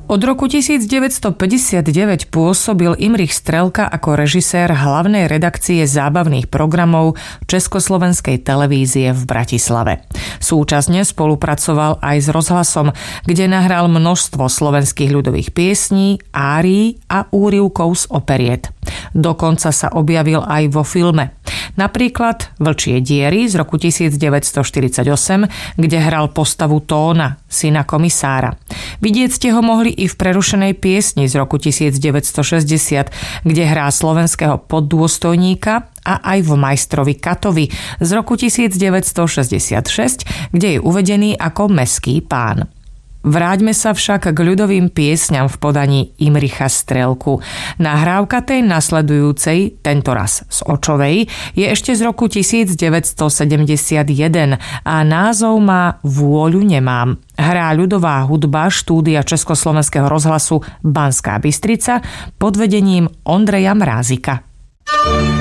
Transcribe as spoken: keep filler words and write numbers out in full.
Od roku devätnásťstopäťdesiatdeväť pôsobil Imrich Strelka ako režisér hlavnej redakcie zábavných programov Československej televízie v Bratislave. Súčasne spolupracoval aj s rozhlasom, kde nahral množstvo slovenských ľudových piesní, árií a úryvkov z operiet. Dokonca sa objavil aj vo filme. Napríklad Vlčie diery z roku devätnásťstoštyridsaťosem, kde hral postavu Tóna, syna komisára. Vidieť ste ho mohli i v Prerušenej piesni z roku devätnásťstošesťdesiat, kde hrá slovenského poddôstojníka, a aj v Majstrovi Katovi z roku devätnásťstošesťdesiatšesť, kde je uvedený ako mestský pán. Vráťme sa však k ľudovým piesňam v podaní Imricha Strelku. Nahrávka tej nasledujúcej, tentoraz z Očovej, je ešte z roku devätnásťstosedemdesiatjeden a názov má Vôľu nemám. Hrá ľudová hudba štúdia Československého rozhlasu Banská Bystrica pod vedením Ondreja Mrázika.